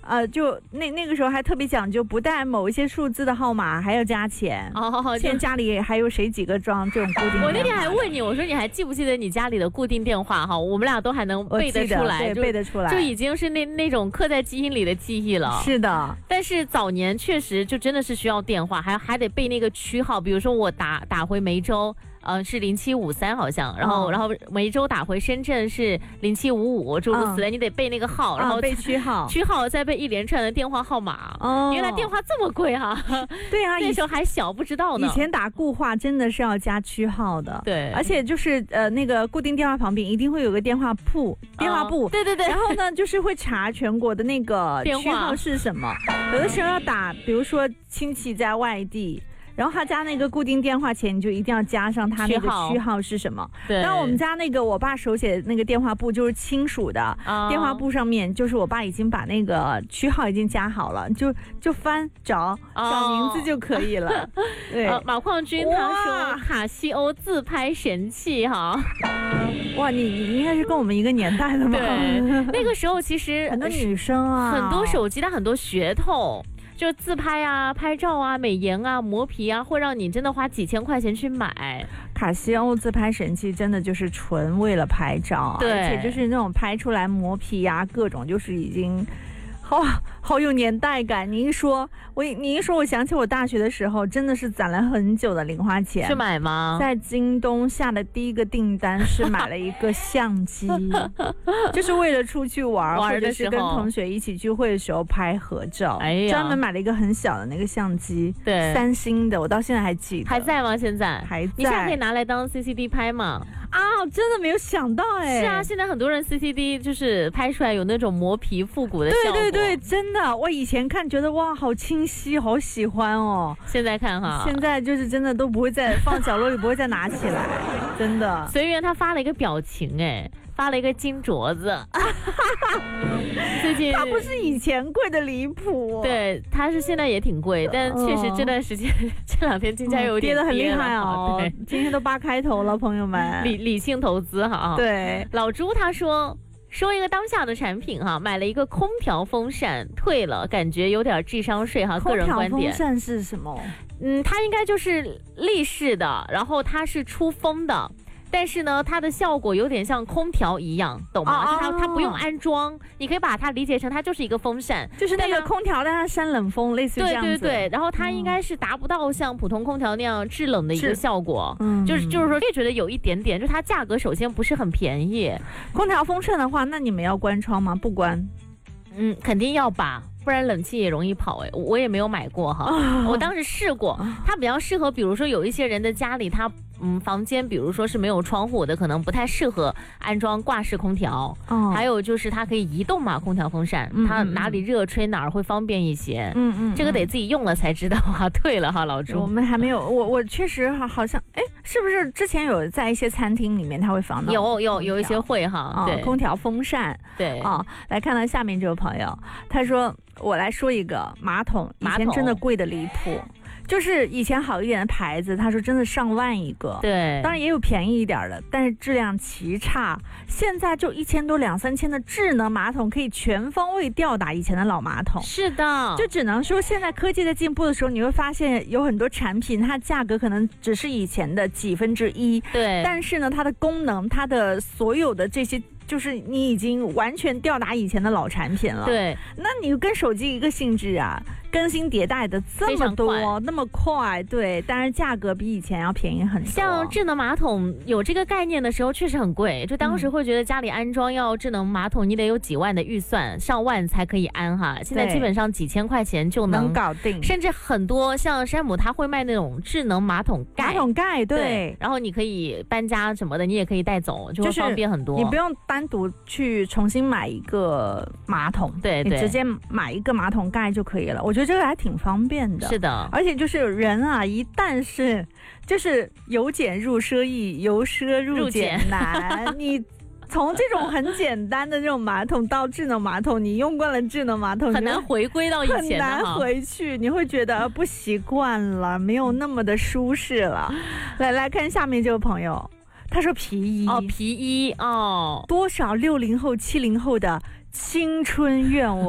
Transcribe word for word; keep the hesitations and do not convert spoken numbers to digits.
呃，就那那个时候还特别讲究，不但某一些数字的号码还要加钱。哦，现在家里还有谁几个装这种固定电话？ 我那天还问你，我说你还记不记得你家里的固定电话？哈，我们俩都还能背得出来， 对，背得出来， 就已经是那那种刻在基因里的记忆了。 是的， 但是早年确实就真的是需要电话，还还得背那个区号，比如说我打打回梅州。呃，是零七五三好像，然后、哦、然后梅州打回深圳是零七五五，诸如此类，你得背那个号，然后背区号， 区号再背一连串的电话号码。哦，原来电话这么贵哈、啊！ 对啊， 那时候还小，不知道呢。 以前打固话真的是要加区号的， 对， 而且就是呃那个固定电话旁边一定会有个电话簿，电话簿， 哦、对对对。 然后呢，就是会查全国的那个区号是什么，有的时候要打，比如说亲戚在外地。然后他加那个固定电话前，你就一定要加上他那个区号是什么。对。然后我们家那个我爸手写那个电话簿就是亲属的、哦、电话簿上面，就是我爸已经把那个区号已经加好了，就就翻找、哦、找名字就可以了。对、呃。 马矿君他说卡西欧自拍神器哈。 哇，你你应该是跟我们一个年代的吧？ 对。那个时候其实很多女生啊， 很多手机它很多噱头。就自拍啊、拍照啊、美颜啊、磨皮啊，会让你真的花几千块钱去买。 卡西欧自拍神器真的就是纯为了拍照， 对， 而且就是那种拍出来磨皮啊，各种就是已经。好好有年代感，你一说我，你一说我想起我大学的时候，真的是攒了很久的零花钱去买吗？ 在京东下的第一个订单是买了一个相机，就是为了出去玩， 玩或者是跟同学一起聚会的时候拍合照。哎呀，专门买了一个很小的那个相机，对，三星的，我到现在还记得。 还在吗？现在还在。 你现在可以拿来当 C C D 拍吗？ 啊，真的没有想到哎、欸！ 是啊，现在很多人 C C D 就是拍出来有那种磨皮复古的效果。 对对对，真的，我以前看觉得哇，好清晰，好喜欢哦。 现在看哈， 现在就是真的都不会再放角落里，不会再拿起来，真的。 随缘他发了一个表情哎。发了一个金镯子，最近它不是以前贵的离谱、哦， 对，它是现在也挺贵，但确实这段时间、哦、这两天金价有点跌得很厉害哦，对，今天都八开头了，朋友们， 理理性投资哈。 对， 老朱他说说一个当下的产品哈，买了一个空调风扇，退了，感觉有点智商税哈，个人观点。 空调风扇是什么？ 嗯，它应该就是立式的，然后它是出风的。但是呢，它的效果有点像空调一样，懂吗？哦、它它不用安装，你可以把它理解成它就是一个风扇， 就是那个空调，但它扇冷风，类似于这样子。 对对对，然后它应该是达不到像普通空调那样制冷的一个效果，嗯，就是就是说可以觉得有一点点，就它价格首先不是很便宜。 空调风扇的话，那你们要关窗吗？不关。 嗯，肯定要吧。不然冷气也容易跑哎，我也没有买过哈，哦、我当时试过，它比较适合，比如说有一些人的家里，他嗯房间，比如说是没有窗户的，可能不太适合安装挂式空调。哦，还有就是它可以移动嘛，空调风扇，嗯、它哪里热吹哪儿会方便一些。嗯嗯，这个得自己用了才知道哈。对了哈，老朱， 我们还没有，我我确实好好像，哎，是不是之前有在一些餐厅里面它会放到？ 有有有一些会哈， 哦、 对， 空调风扇。 对啊、哦，来看到下面这位朋友，他说。我来说一个马桶，以前真的贵的离谱，就是以前好一点的牌子，他说真的上万一个， 对， 当然也有便宜一点的，但是质量奇差。现在就一千多两三千的智能马桶可以全方位吊打以前的老马桶， 是的， 就只能说现在科技在进步的时候，你会发现有很多产品它价格可能只是以前的几分之一， 对， 但是呢，它的功能，它的所有的这些。就是你已经完全吊打以前的老产品了， 对， 那你跟手机一个性质啊，更新迭代的这么多，那么快，对，但是价格比以前要便宜很多。 像智能马桶有这个概念的时候，确实很贵，就当时会觉得家里安装要智能马桶，你得有几万的预算，上万才可以安哈。现在基本上几千块钱就能能搞定， 甚至很多像山姆他会卖那种智能马桶盖， 马桶盖 对, 对，然后你可以搬家什么的，你也可以带走，就会方便很多， 就是、你不用单。单独去重新买一个马桶， 对对， 你直接买一个马桶盖就可以了。我觉得这个还挺方便的。 是的， 而且就是人啊，一旦是就是由俭入奢易，由奢入俭难，你。从这种很简单的这种马桶到智能马桶，你用惯了智能马桶， 很难回归到以前的， 很难回去，你会觉得不习惯了，没有那么的舒适了。来来看下面这位朋友。他说皮衣哦，皮衣哦， 多少六零后、七零后的青春愿望。